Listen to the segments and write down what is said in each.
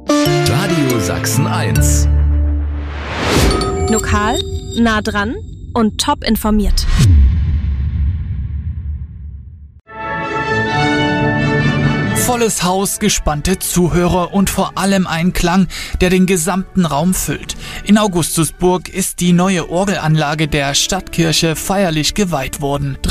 Radio Sachsen 1. Lokal, nah dran und top informiert. Volles Haus, gespannte Zuhörer und vor allem ein Klang, der den gesamten Raum füllt. In Augustusburg ist die neue Orgelanlage der Stadtkirche feierlich geweiht worden.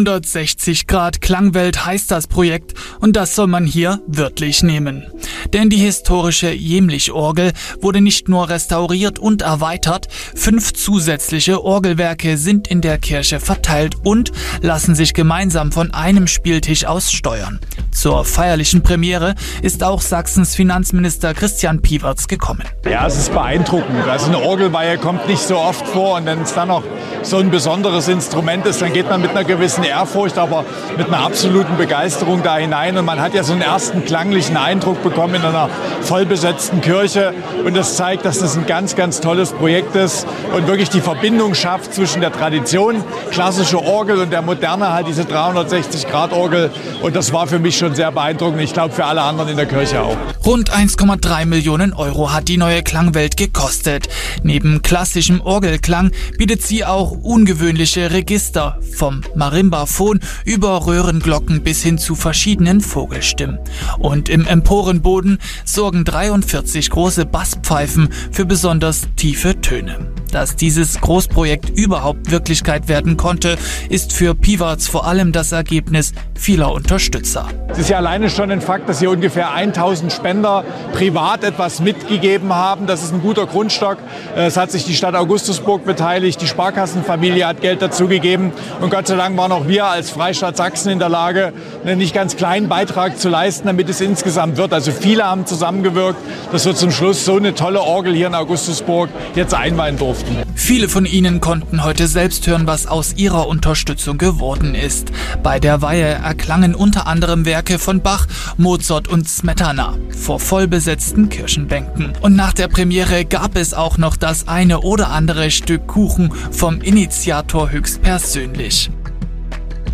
360 Grad Klangwelt heißt das Projekt und das soll man hier wörtlich nehmen. Denn die historische Jemlich-Orgel wurde nicht nur restauriert und erweitert, 5 zusätzliche Orgelwerke sind in der Kirche verteilt und lassen sich gemeinsam von einem Spieltisch aus steuern. Zur feierlichen Premiere ist auch Sachsens Finanzminister Christian Piwarz gekommen. Ja, es ist beeindruckend. Also eine Orgelweihe kommt nicht so oft vor und wenn es dann noch so ein besonderes Instrument ist, dann geht man mit einer gewissen Ehrfurcht, aber mit einer absoluten Begeisterung da hinein und man hat ja so einen ersten klanglichen Eindruck bekommen in einer vollbesetzten Kirche und das zeigt, dass das ein ganz, ganz tolles Projekt ist und wirklich die Verbindung schafft zwischen der Tradition, klassische Orgel und der Moderne, halt diese 360-Grad-Orgel und das war für mich schon sehr beeindruckend. Ich glaube, für alle anderen in der Kirche auch. Rund 1,3 Millionen Euro hat die neue Klangwelt gekostet. Neben klassischem Orgelklang bietet sie auch ungewöhnliche Register, vom Marimbaphon über Röhrenglocken bis hin zu verschiedenen Vogelstimmen. Und im Emporenboden sorgen 43 große Basspfeifen für besonders tiefe Töne. Dass dieses Großprojekt überhaupt Wirklichkeit werden konnte, ist für Piwarz vor allem das Ergebnis vieler Unterstützer. Es ist ja alleine schon ein Fakt, dass hier ungefähr 1000 Spender privat etwas mitgegeben haben. Das ist ein guter Grundstock. Es hat sich die Stadt Augustusburg beteiligt, die Sparkassenfamilie hat Geld dazugegeben und Gott sei Dank waren auch wir als Freistaat Sachsen in der Lage, einen nicht ganz kleinen Beitrag zu leisten, damit es insgesamt wird. Also viele haben zusammengewirkt, dass wir zum Schluss so eine tolle Orgel hier in Augustusburg jetzt einweihen durften. Viele von Ihnen konnten heute selbst hören, was aus ihrer Unterstützung geworden ist. Bei der Weihe erklangen unter anderem Werke von Bach, Mozart und Smetana vor vollbesetzten Kirchenbänken. Und nach der Premiere gab es auch noch das eine oder andere Stück Kuchen vom Initiator höchstpersönlich.